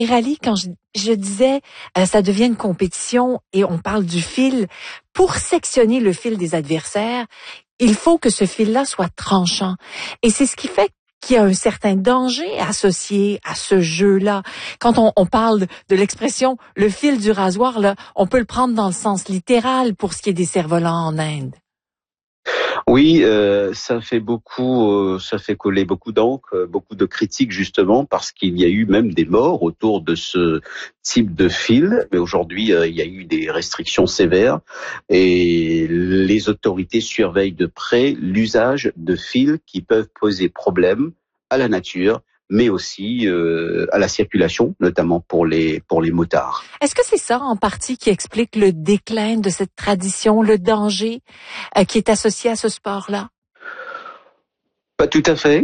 Rallye, quand je disais, ça devient une compétition et on parle du fil. Pour sectionner le fil des adversaires, il faut que ce fil-là soit tranchant. Et c'est ce qui fait qu'il y a un certain danger associé à ce jeu-là. Quand on parle de l'expression « le fil du rasoir », là, on peut le prendre dans le sens littéral pour ce qui est des cerfs-volants en Inde. Oui, ça fait coller beaucoup d'encre, beaucoup de critiques justement parce qu'il y a eu même des morts autour de ce type de fil. Mais aujourd'hui, il y a eu des restrictions sévères et les autorités surveillent de près l'usage de fils qui peuvent poser problème à la nature, mais aussi à la circulation, notamment pour les motards. Est-ce que c'est ça en partie qui explique le déclin de cette tradition, le danger qui est associé à ce sport-là? Pas tout à fait.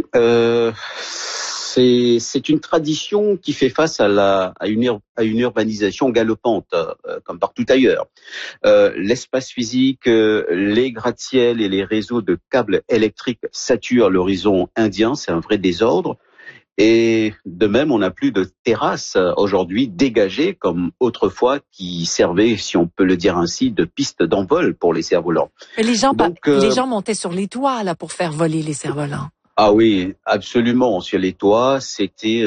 C'est une tradition qui fait face à une urbanisation galopante, comme partout ailleurs. L'espace physique, les gratte-ciels et les réseaux de câbles électriques saturent l'horizon indien, c'est un vrai désordre. Et de même, on n'a plus de terrasses aujourd'hui dégagées comme autrefois qui servaient, si on peut le dire ainsi, de piste d'envol pour les cerfs-volants. Mais les gens montaient sur les toits là pour faire voler les cerfs-volants. Ah oui, absolument. Sur les toits, c'était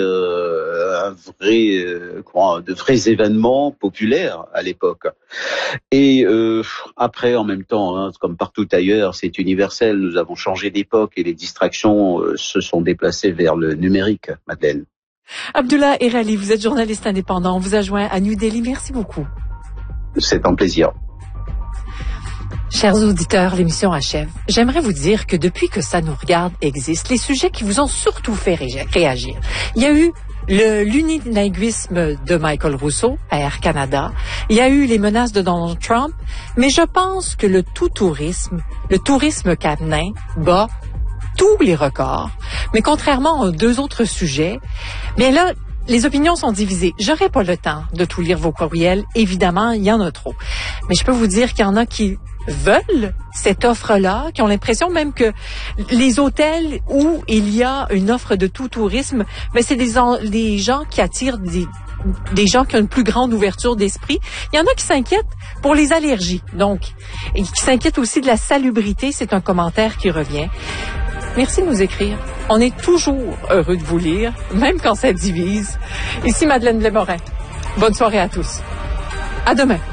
de vrais événements populaires à l'époque. Et après, en même temps, comme partout ailleurs, c'est universel. Nous avons changé d'époque et les distractions se sont déplacées vers le numérique, Madeleine. Abdullah Erali, vous êtes journaliste indépendant. On vous a joint à New Delhi. Merci beaucoup. C'est un plaisir. Chers auditeurs, l'émission achève. J'aimerais vous dire que depuis que Ça nous regarde existe, les sujets qui vous ont surtout fait réagir. Il y a eu l'unilinguisme de Michael Rousseau à Air Canada. Il y a eu les menaces de Donald Trump. Mais je pense que le tourisme canin bat tous les records. Mais contrairement aux deux autres sujets, bien là, les opinions sont divisées. J'aurai pas le temps de tout lire vos courriels. Évidemment, il y en a trop. Mais je peux vous dire qu'il y en a qui veulent cette offre-là, qui ont l'impression même que les hôtels où il y a une offre de tout tourisme, ben c'est des gens qui attirent des gens qui ont une plus grande ouverture d'esprit. Il y en a qui s'inquiètent pour les allergies, donc, et qui s'inquiètent aussi de la salubrité. C'est un commentaire qui revient. Merci de nous écrire. On est toujours heureux de vous lire, même quand ça divise. Ici Madeleine Blais-Morin. Bonne soirée à tous. À demain.